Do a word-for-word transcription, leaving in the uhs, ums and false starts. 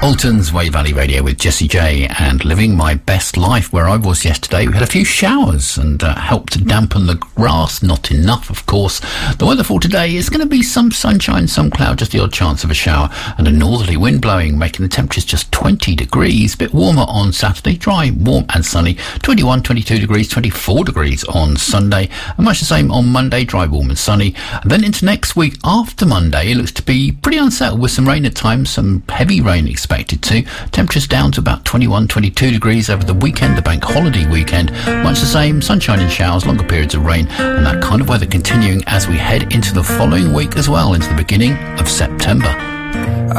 Alton's Way Valley Radio with Jessie J and Living My Best Life. Where I was yesterday, we had a few showers and uh, helped to dampen the grass. Not enough, of course. The weather for today is going to be some sunshine, some cloud, just the odd chance of a shower, and a northerly wind blowing, making the temperatures just twenty degrees. A bit warmer on Saturday, dry, warm and sunny. twenty-one, twenty-two degrees, twenty-four degrees on Sunday, and much the same on Monday, dry, warm and sunny. And then into next week, after Monday, it looks to be pretty unsettled with some rain at times, some heavy rain expected too. Temperatures down to about twenty-one, twenty-two degrees over the weekend, the bank holiday weekend. Much the same, sunshine and showers, longer periods of rain, and that kind of weather continuing as we head into the following week as well, into the beginning of September.